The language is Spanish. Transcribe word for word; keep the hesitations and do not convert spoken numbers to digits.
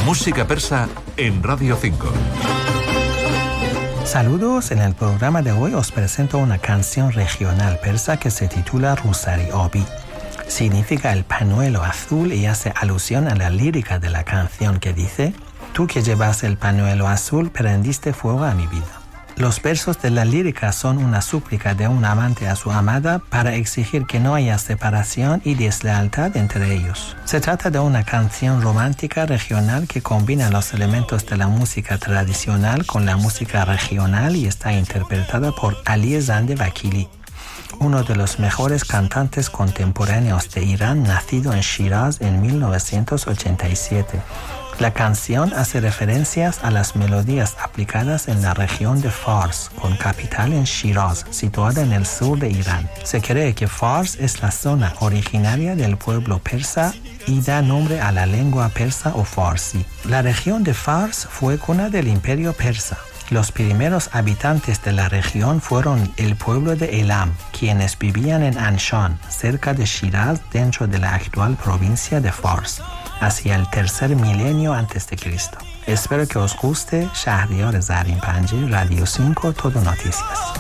Música persa en Radio cinco. Saludos, en el programa de hoy os presento una canción regional persa que se titula Rusari Abi. Significa el pañuelo azul y hace alusión a la lírica de la canción que dice: tú que llevas el pañuelo azul prendiste fuego a mi vida. Los versos de la lírica son una súplica de un amante a su amada para exigir que no haya separación y deslealtad entre ellos. Se trata de una canción romántica regional que combina los elementos de la música tradicional con la música regional y está interpretada por Ali Zande Vakili, uno de los mejores cantantes contemporáneos de Irán, nacido en Shiraz en mil novecientos ochenta y siete. La canción hace referencias a las melodías aplicadas en la región de Fars, con capital en Shiraz, situada en el sur de Irán. Se cree que Fars es la zona originaria del pueblo persa y da nombre a la lengua persa o farsi. La región de Fars fue cuna del imperio persa. Los primeros habitantes de la región fueron el pueblo de Elam, quienes vivían en Anshan, cerca de Shiraz, dentro de la actual provincia de Fars, hacia el tercer milenio antes de Cristo. Espero que os guste. Shahriar Zarin Panji, Radio cinco, Todo Noticias.